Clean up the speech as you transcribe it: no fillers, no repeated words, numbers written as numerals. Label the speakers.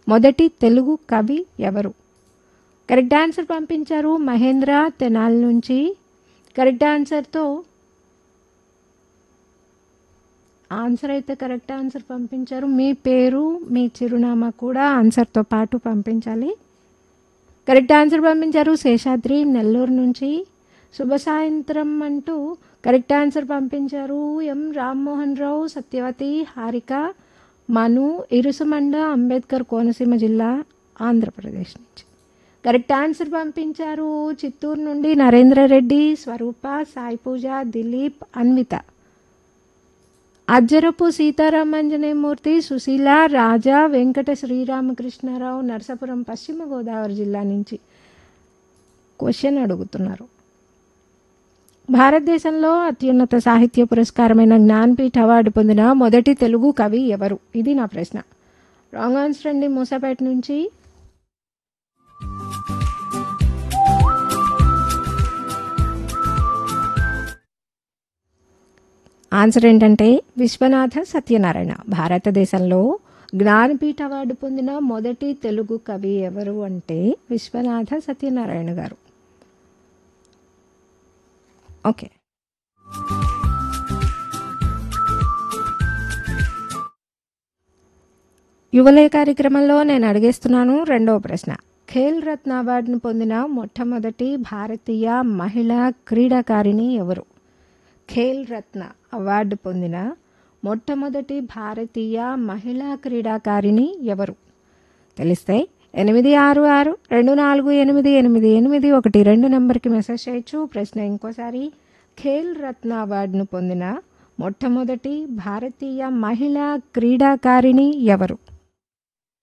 Speaker 1: మొదటి తెలుగు కవి ఎవరు? కరెక్ట్ ఆన్సర్ పంపించారు మహేంద్ర తెనాలి నుంచి. కరెక్ట్ ఆన్సర్తో కరెక్ట్ ఆన్సర్ పంపించారు. మీ పేరు మీ చిరునామా కూడా ఆన్సర్తో పాటు పంపించాలి. కరెక్ట్ ఆన్సర్ పంపించారు శేషాద్రి నెల్లూరు నుంచి. శుభ సాయంత్రం అంటూ కరెక్ట్ ఆన్సర్ పంపించారు ఎం రామ్మోహన్ రావు, సత్యవతి, హారిక, మను, ఇరుసుమండ, అంబేద్కర్ కోనసీమ జిల్లా, ఆంధ్రప్రదేశ్ నుంచి. కరెక్ట్ ఆన్సర్ పంపించారు చిత్తూరు నుండి నరేంద్రరెడ్డి, స్వరూప, సాయి పూజ, దిలీప్, అన్విత. అజ్జరపు సీతారామాంజనేయమూర్తి, సుశీల, రాజా, వెంకట శ్రీరామకృష్ణారావు, నరసాపురం, పశ్చిమ గోదావరి జిల్లా నుంచి క్వశ్చన్ అడుగుతున్నారు. భారతదేశంలో అత్యున్నత సాహిత్య పురస్కారమైన జ్ఞాన్పీఠ్ అవార్డు పొందిన మొదటి తెలుగు కవి ఎవరు? ఇది నా ప్రశ్న. రాంగ్ ఆన్సర్ అండి మూసాపేట నుంచి. ఆన్సర్ ఏంటంటే విశ్వనాథ సత్యనారాయణ. భారతదేశంలో జ్ఞానపీఠ అవార్డు పొందిన మొదటి తెలుగు కవి ఎవరు అంటే విశ్వనాథ సత్యనారాయణ గారు. ఓకే, యువలయ కార్యక్రమంలో నేను అడిగేస్తున్నాను రెండవ ప్రశ్న. ఖేల్ రత్న అవార్డును పొందిన మొట్టమొదటి భారతీయ మహిళా క్రీడాకారిణి ఎవరు? ఖేల్ రత్న అవార్డు పొందిన మొట్టమొదటి భారతీయ మహిళా క్రీడాకారిణి ఎవరు? తెలిస్తే 8662488812 నెంబర్కి మెసేజ్ చేయొచ్చు. ప్రశ్న ఇంకోసారి, ఖేల్ రత్న అవార్డును పొందిన మొట్టమొదటి భారతీయ మహిళా క్రీడాకారిణి ఎవరు?